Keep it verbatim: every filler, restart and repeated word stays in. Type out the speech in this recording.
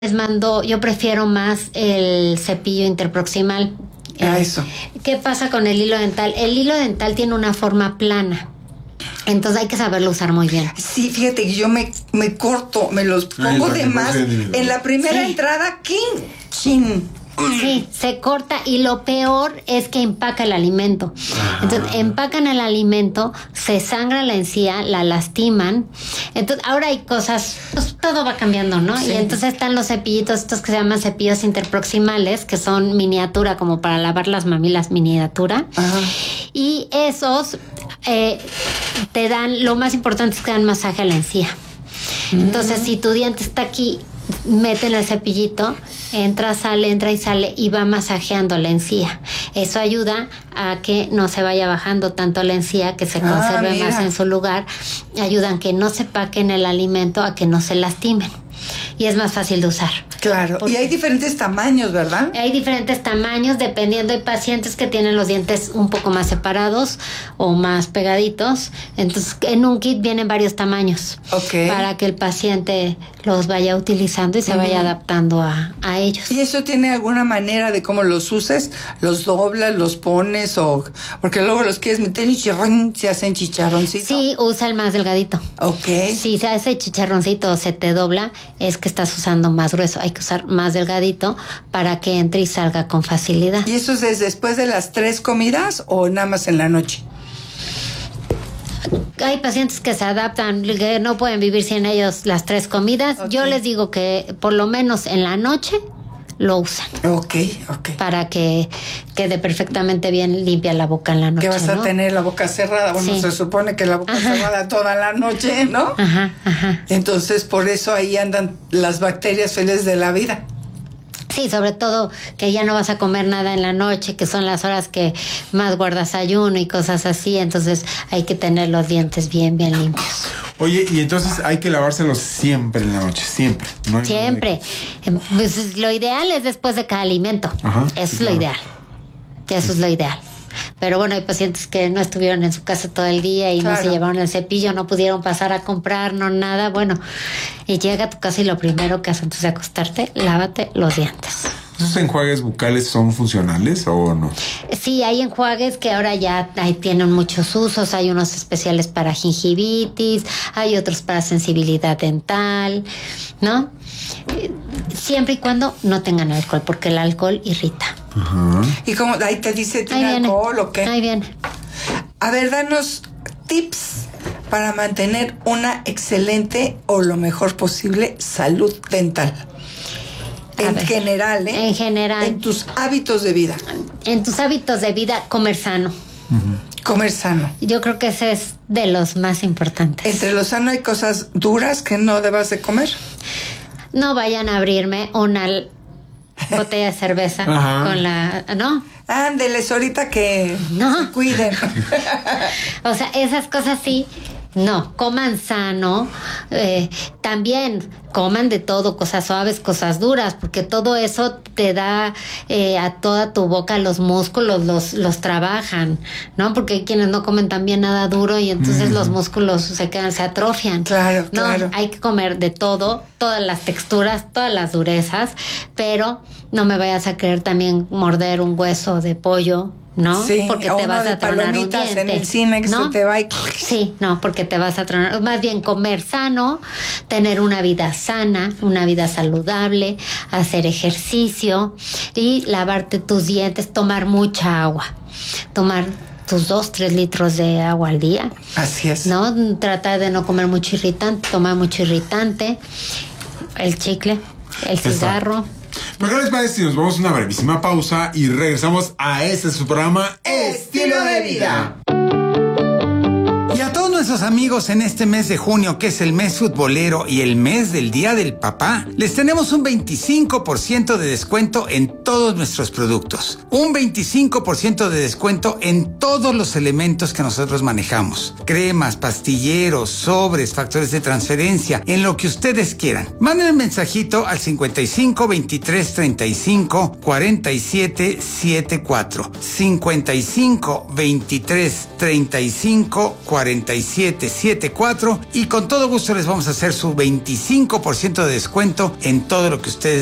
les mando, yo prefiero más el cepillo interproximal. Ah, eso. ¿Qué pasa con el hilo dental? El hilo dental tiene una forma plana. Entonces hay que saberlo usar muy bien. Sí, fíjate que yo me, me corto, me los pongo Ay, de más. En la primera sí. entrada, ¡king! ¡Chin! Sí, se corta y lo peor es que empaca el alimento. Entonces empacan el alimento, se sangra la encía, la lastiman. Entonces ahora hay cosas, pues todo va cambiando, ¿no? Sí. Y entonces están los cepillitos estos que se llaman cepillos interproximales, que son miniatura, como para lavar las mamilas, miniatura. Ajá. Y esos eh, te dan, lo más importante es que dan masaje a la encía. Entonces si tu diente está aquí, meten el cepillito, entra, sale, entra y sale y va masajeando la encía. Eso ayuda a que no se vaya bajando tanto la encía, que se Ah, conserve mira. más en su lugar. Ayudan que no se paquen el alimento, a que no se lastimen. Y es más fácil de usar. Claro. Porque Y hay diferentes tamaños, ¿verdad? hay diferentes tamaños dependiendo. Hay pacientes que tienen los dientes un poco más separados o más pegaditos. Entonces, en un kit vienen varios tamaños. Ok. Para que el paciente los vaya utilizando y se vaya Ujú. adaptando a, a ellos. ¿Y eso tiene alguna manera de cómo los uses? ¿Los doblas, los pones o...? Porque luego los quieres meter y chirrón, se hacen chicharroncitos. Sí, usa el más delgadito. Ok. Si se hace chicharroncito o se te dobla, es que estás usando más grueso. Hay que usar más delgadito para que entre y salga con facilidad. ¿Y eso es después de las tres comidas o nada más en la noche? Hay pacientes que se adaptan, que no pueden vivir sin ellos las tres comidas. Ok. Yo les digo que por lo menos en la noche lo usan Ok, ok. para que quede perfectamente bien limpia la boca en la noche. Que vas a ¿no? tener la boca cerrada. Bueno, Sí. se supone que la boca Ajá. cerrada toda la noche, ¿no? Ajá, ajá. Entonces, por eso ahí andan las bacterias felices de la vida. Sí, sobre todo que ya no vas a comer nada en la noche, que son las horas que más guardas ayuno y cosas así, entonces hay que tener los dientes bien, bien limpios. Oye, y entonces hay que lavárselos siempre en la noche, siempre. No hay- Siempre. Em, Pues lo ideal es después de cada alimento. Ajá, Eso sí, es lo claro. ideal. Eso es lo ideal. Pero bueno, hay pacientes que no estuvieron en su casa todo el día y no Claro. se llevaron el cepillo, no pudieron pasar a comprar, no nada. Bueno, y llega a tu casa y lo primero que haces antes de acostarte, lávate los dientes. ¿Esos enjuagues bucales son funcionales o no? Sí, hay enjuagues que ahora ya ahí tienen muchos usos. Hay unos especiales para gingivitis, hay otros para sensibilidad dental, ¿no? Eh, Siempre y cuando no tengan alcohol, porque el alcohol irrita. Ajá. ¿Y cómo ahí te dice, Ahí tiene viene. alcohol o qué? Ahí viene. A ver, danos tips para mantener una excelente o lo mejor posible salud dental. A En ver, general, ¿eh? en general. En tus hábitos de vida. En tus hábitos de vida, comer sano. Comer sano. Yo creo que ese es de los más importantes. Entre lo sano hay cosas duras que no debas de comer. No vayan a abrirme una l- botella de cerveza Ajá. con la... ¿No? Ándeles ahorita que No. se cuiden. O sea, esas cosas sí, no, coman sano, eh, también coman de todo, cosas suaves, cosas duras, porque todo eso te da eh, a toda tu boca los músculos, los, los trabajan, ¿no? Porque hay quienes no comen también nada duro y entonces los músculos se quedan, se atrofian. Claro, No, claro. hay que comer de todo, todas las texturas, todas las durezas, pero no me vayas a querer también morder un hueso de pollo, ¿no? Sí, porque o te uno vas de a tronar un palomitas diente. en el cine que ¿no? se te va y... Sí, no, porque te vas a tronar. Más bien comer sano, tener una vida sana, una vida saludable, hacer ejercicio y lavarte tus dientes, tomar mucha agua. Tomar tus dos, tres litros de agua al día, Así es. ¿no? Tratar de no comer mucho irritante, tomar mucho irritante, el chicle, el Eso. cigarro. ¿Pero qué les parece si nos vamos a una brevísima pausa y regresamos a este su programa Estilo de Vida? Y a todos nuestros amigos en este mes de junio, que es el mes futbolero y el mes del Día del Papá, les tenemos un veinticinco por ciento de descuento en todos nuestros productos. Un veinticinco por ciento de descuento en todos los elementos que nosotros manejamos. Cremas, pastilleros, sobres, factores de transferencia, en lo que ustedes quieran. Manden un mensajito al cincuenta y cinco, veintitrés, treinta y cinco, cuarenta y siete, setenta y cuatro. cincuenta y cinco, veintitrés, treinta y cinco, cuarenta y siete. siete siete cuatro y con todo gusto les vamos a hacer su veinticinco por ciento de descuento en todo lo que ustedes